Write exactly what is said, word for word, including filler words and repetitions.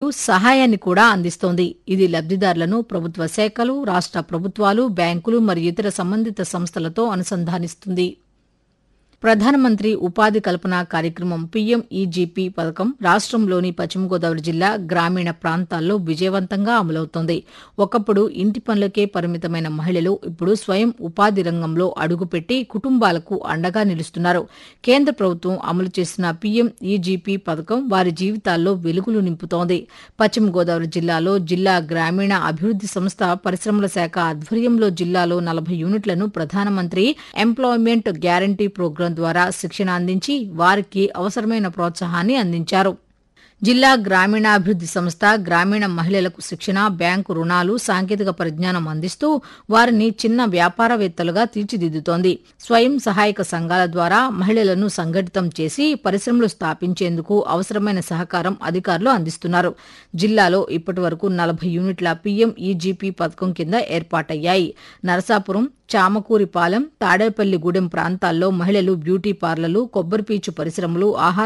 సహాయాన్ని కూడా అందిస్తోంది. ఇది లబ్దిదారులను ప్రభుత్వ శాఖలు, రాష్ట్ర ప్రభుత్వాలు, బ్యాంకులు మరియు ఇతర సంబంధిత సంస్థలతో అనుసంధానిస్తుంది. ప్రధానమంత్రి ఉపాధి కల్పన కార్యక్రమం పీఎం ఈజీపీ పథకం రాష్ట్రంలోని పశ్చిమ గోదావరి జిల్లా గ్రామీణ ప్రాంతాల్లో విజయవంతంగా అమలవుతోంది. ఒకప్పుడు ఇంటి పనులకే పరిమితమైన మహిళలు ఇప్పుడు స్వయం ఉపాధి రంగంలో అడుగుపెట్టి కుటుంబాలకు అండగా నిలుస్తున్నారు. కేంద్ర ప్రభుత్వం అమలు చేసిన పీఎం ఈజీపీ పథకం వారి జీవితాల్లో వెలుగులు నింపుతోంది. పశ్చిమ గోదావరి జిల్లాలో జిల్లా గ్రామీణ అభివృద్ది సంస్థ పరిశ్రమల శాఖ ఆధ్వర్యంలో జిల్లాలో నలభై యూనిట్లను ప్రధానమంత్రి ఎంప్లాయ్మెంట్ గ్యారంటీ ప్రోగ్రాం ద్వారా శిక్షణ అందించి వారికి అవసరమైన ప్రోత్సాహాన్ని అందించారు. జిల్లా గ్రామీణాభివృద్ది సంస్థ గ్రామీణ మహిళలకు శిక్షణ, బ్యాంకు రుణాలు, సాంకేతిక పరిజ్ఞానం అందిస్తూ వారిని చిన్న వ్యాపారవేత్తలుగా తీర్చిదిద్దుతోంది. స్వయం సహాయక సంఘాల ద్వారా మహిళలను సంఘటితం చేసి పరిశ్రమలు స్థాపించేందుకు అవసరమైన సహకారం అధికారులు అందిస్తున్నారు. జిల్లాలో ఇప్పటివరకు నలభై యూనిట్ల పీఎం ఈజీపీ పథకం కింద ఏర్పాటయ్యాయి. నరసాపురం, చామకూరిపాలెం, తాడేపల్లిగూడెం ప్రాంతాల్లో మహిళలు బ్యూటీ పార్లర్లు, కొబ్బరిపీచు పరిశ్రమలు, ఆహార